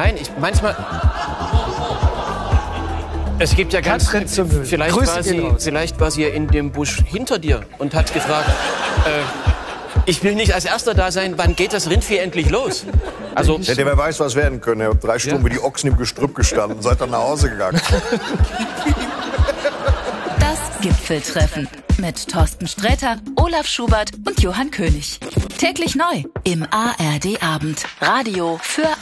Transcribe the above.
Nein, manchmal... Es gibt ja ganz... Vielleicht war sie ja in dem Busch hinter dir und hat gefragt, ich will nicht als Erster da sein, wann geht das Rindvieh endlich los? Also, hätte wer weiß, was werden können. Ihr habt 3 Stunden wie die Ochsen im Gestrüpp gestanden und seid dann nach Hause gegangen. Das Gipfeltreffen mit Thorsten Sträter, Olaf Schubert und Johann König. Täglich neu im ARD Abend. Radio für